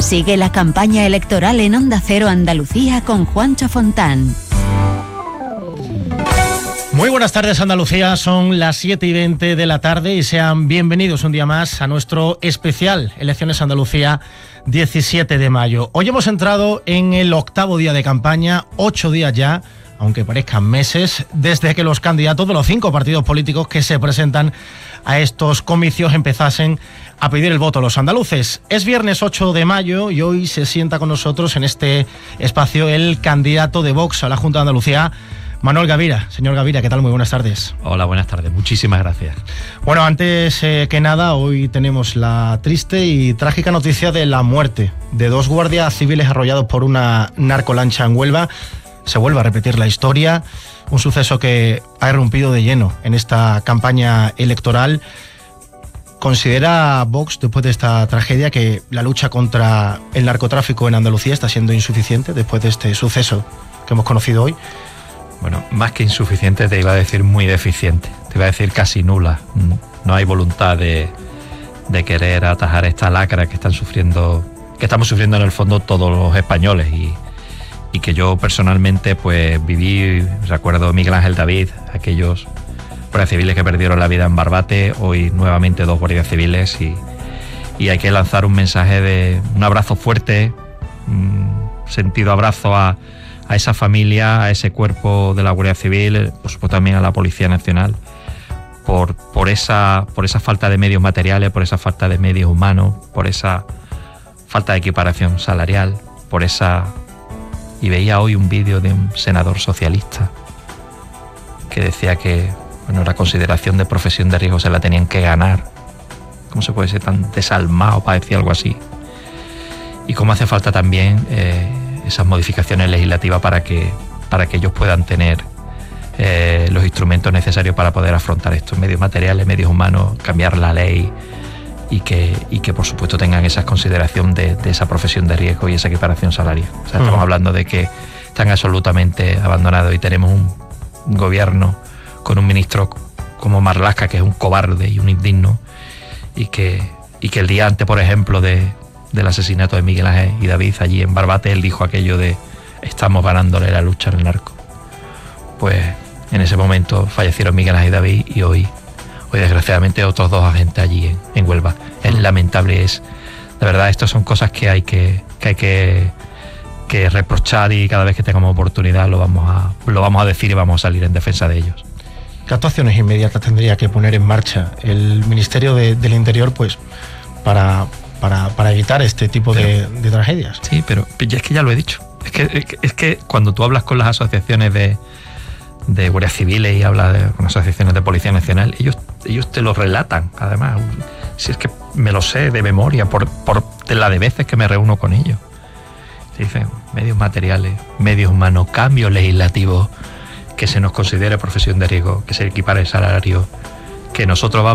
Sigue la campaña electoral en Onda Cero Andalucía con Juancho Fontán. Muy buenas tardes, Andalucía, son las 7:20 de la tarde y sean bienvenidos un día más a nuestro especial Elecciones Andalucía 17 de mayo. Hoy hemos entrado en el 8º día de campaña, 8 días ya, aunque parezcan meses, desde que los candidatos de los 5 partidos políticos que se presentan a estos comicios empezasen a pedir el voto a los andaluces. Es viernes 8 de mayo y hoy se sienta con nosotros en este espacio el candidato de Vox a la Junta de Andalucía, Manuel Gavira. Señor Gavira, ¿qué tal? Muy buenas tardes. Hola, buenas tardes. Muchísimas gracias. Bueno, antes que nada, hoy tenemos la triste y trágica noticia de la muerte de 2 guardias civiles arrollados por una narcolancha en Huelva. Se vuelve a repetir la historia, un suceso que ha irrumpido de lleno en esta campaña electoral. ¿Considera Vox, después de esta tragedia, que la lucha contra el narcotráfico en Andalucía está siendo insuficiente después de este suceso que hemos conocido hoy? Bueno, más que insuficiente, te iba a decir muy deficiente, te iba a decir casi nula. No hay voluntad de querer atajar esta lacra que estamos sufriendo en el fondo todos los españoles y que yo personalmente pues viví, recuerdo Miguel Ángel David, aquellos guardias civiles que perdieron la vida en Barbate, hoy nuevamente 2 guardias civiles y hay que lanzar un mensaje de un abrazo fuerte, un sentido abrazo a esa familia, a ese cuerpo de la Guardia Civil, por supuesto también a la Policía Nacional, por esa falta de medios materiales, por esa falta de medios humanos, por esa falta de equiparación salarial, por esa... Y veía hoy un vídeo de un senador socialista que decía que la consideración de profesión de riesgo se la tenían que ganar. ¿Cómo se puede ser tan desalmado para decir algo así? Y cómo hace falta también esas modificaciones legislativas para que ellos puedan tener los instrumentos necesarios para poder afrontar estos medios materiales, medios humanos, cambiar la ley y que por supuesto tengan esa consideración de esa profesión de riesgo y esa equiparación salarial. O sea, estamos hablando de que están absolutamente abandonados y tenemos un gobierno con un ministro como Marlaska, que es un cobarde y un indigno, y que el día antes, por ejemplo, del asesinato de Miguel Ángel y David allí en Barbate, él dijo aquello de estamos ganándole la lucha al narco. Pues en ese momento fallecieron Miguel Ángel y David y hoy desgraciadamente otros 2 agentes allí en Huelva. Es lamentable, de verdad, estas son cosas que hay que reprochar y cada vez que tengamos oportunidad lo vamos a decir y vamos a salir en defensa de ellos. ¿Qué actuaciones inmediatas tendría que poner en marcha el Ministerio del Interior pues para evitar este tipo de tragedias? Sí, pero es que ya lo he dicho. Es que cuando tú hablas con las asociaciones de guardias civiles y hablas con asociaciones de Policía Nacional, ellos te lo relatan, además. Si es que me lo sé de memoria, por la de veces que me reúno con ellos. Te dicen medios materiales, medios humanos, cambios legislativos, que se nos considere profesión de riesgo, que se equipare el salario, que nosotros vamos